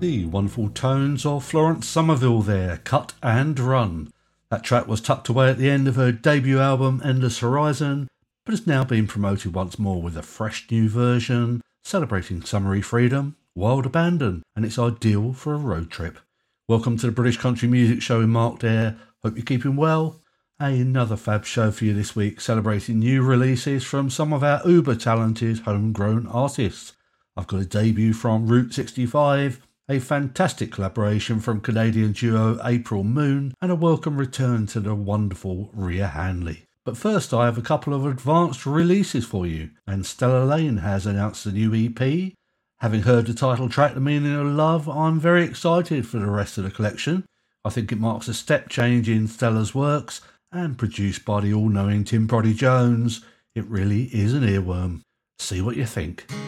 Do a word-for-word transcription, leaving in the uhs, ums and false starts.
The wonderful tones of Florence Somerville there, Cut and Run. That track was tucked away at the end of her debut album Endless Horizon, but has now been promoted once more with a fresh new version celebrating summery freedom, wild abandon, and it's ideal for a road trip. Welcome to the British Country Music Show in Mark there. Hope you're keeping well. Another fab show for you this week, celebrating new releases from some of our uber talented homegrown artists. I've got a debut from Route sixty-five, a fantastic collaboration from Canadian duo April Moon, and a welcome return to the wonderful Rhea Hanley. But first I have a couple of advanced releases for you, and Stella Lane has announced a new E P. Having heard the title track The Meaning of Love, I'm very excited for the rest of the collection. I think it marks a step change in Stella's works, and produced by the all-knowing Tim Proddy Jones, it really is an earworm. See what you think.